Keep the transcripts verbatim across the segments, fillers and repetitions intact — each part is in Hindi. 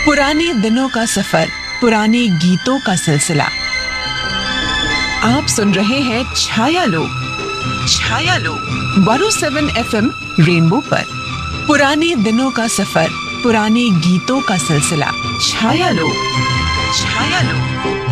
पुराने दिनों का सफर, पुराने गीतों का सिलसिला। आप सुन रहे हैं छाया लोग, छाया लोग one O seven F M rainbow पर। पुराने दिनों का सफर, पुराने गीतों का सिलसिला। छाया लोग, छाया लोग।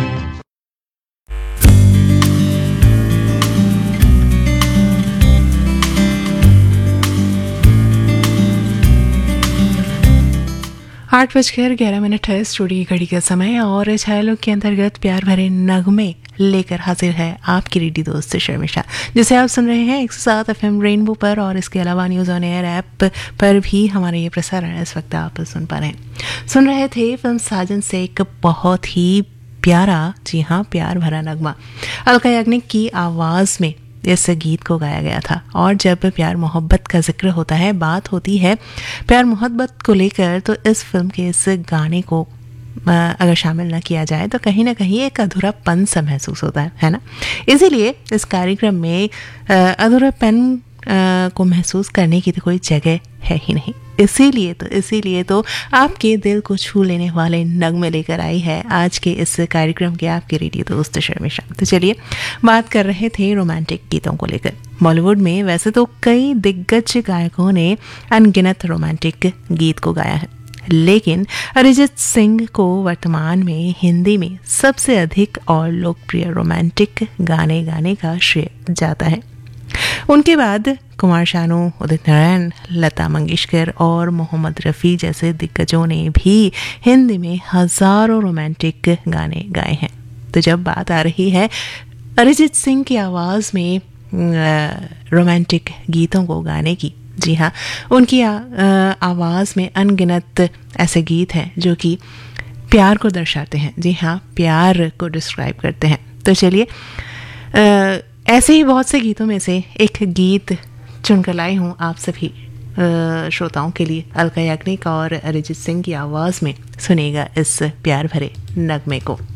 आठ बजकर ग्यारह मिनट है स्टूडियो घड़ी का समय और छाया के अंतर्गत प्यार भरे नगमे लेकर हाजिर है आपकी रेडियो दोस्त शर्मिष्ठा, जिसे आप सुन रहे हैं एक सौ सात एफ एम रेनबो पर और इसके अलावा न्यूज़ ऑन एयर ऐप पर भी हमारा ये प्रसारण इस वक्त आप सुन पा रहे हैं। सुन रहे थे फिल्म साजन से एक बहुत ही प्यारा, जी हाँ, प्यार भरा नगमा अलका याग्निक की आवाज़ में इस गीत को गाया गया था। और जब प्यार मोहब्बत का जिक्र होता है, बात होती है प्यार मोहब्बत को लेकर, तो इस फिल्म के इस गाने को अगर शामिल न किया जाए तो कहीं ना कहीं एक अधूरापन सा महसूस होता है है ना। इसीलिए इस कार्यक्रम में अधूरापन को महसूस करने की तो कोई जगह है ही नहीं। इसीलिए तो इसीलिए तो आपके दिल को छू लेने वाले नगमे लेकर आई है आज के इस कार्यक्रम के आपके रेडियो दोस्त शर्मिष्ठा। तो चलिए बात कर रहे थे रोमांटिक गीतों को लेकर। बॉलीवुड में वैसे तो कई दिग्गज गायकों ने अनगिनत रोमांटिक गीत को गाया है, लेकिन अरिजीत सिंह को वर्तमान में हिंदी में सबसे अधिक और लोकप्रिय रोमांटिक गाने गाने का श्रेय जाता है। उनके बाद कुमार शानू, उदित नारायण, लता मंगेशकर और मोहम्मद रफ़ी जैसे दिग्गजों ने भी हिंदी में हजारों रोमांटिक गाने गाए हैं। तो जब बात आ रही है अरिजीत सिंह की आवाज़ में रोमांटिक गीतों को गाने की, जी हाँ, उनकी आवाज़ में अनगिनत ऐसे गीत हैं जो कि प्यार को दर्शाते हैं, जी हाँ, प्यार को डिस्क्राइब करते हैं। तो चलिए ऐसे ही बहुत से गीतों में से एक गीत चुनकर लाई हूँ आप सभी श्रोताओं के लिए। अलका याग्निक और अरिजीत सिंह की आवाज़ में सुनेगा इस प्यार भरे नगमे को।